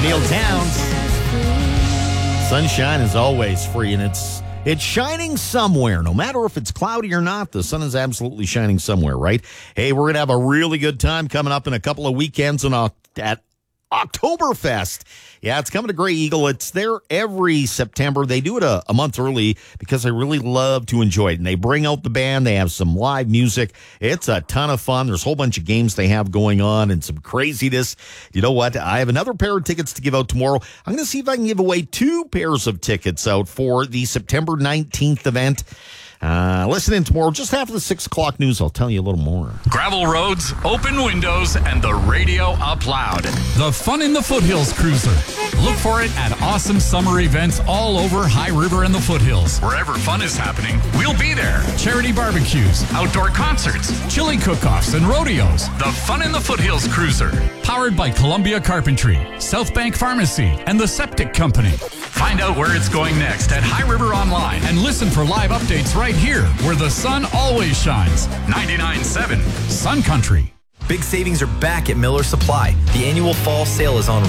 Neil Towns. Sunshine is always free, and it's shining somewhere. No matter if it's cloudy or not, the sun is absolutely shining somewhere, right? Hey, we're going to have a really good time coming up in a couple of weekends at Oktoberfest. Yeah, it's coming to Grey Eagle. It's there every September. They do it a month early because they really love to enjoy it. And they bring out the band. They have some live music. It's a ton of fun. There's a whole bunch of games they have going on and some craziness. You know what? I have another pair of tickets to give out tomorrow. I'm going to see if I can give away 2 pairs of tickets out for the September 19th event. Listen in tomorrow, just after the 6 o'clock news. I'll tell you a little more. Gravel roads, open windows, and the radio up loud. The Fun in the Foothills Cruiser. Look for it at awesome summer events all over High River and the Foothills. Wherever fun is happening, we'll be there. Charity barbecues, outdoor concerts, chili cook-offs, and rodeos. The Fun in the Foothills Cruiser. Powered by Columbia Carpentry, South Bank Pharmacy, and the Septic Company. Find out where it's going next at High River Online and listen for live updates right here where the sun always shines. 99.7 Sun Country. Big savings are back at Miller Supply. The annual fall sale is on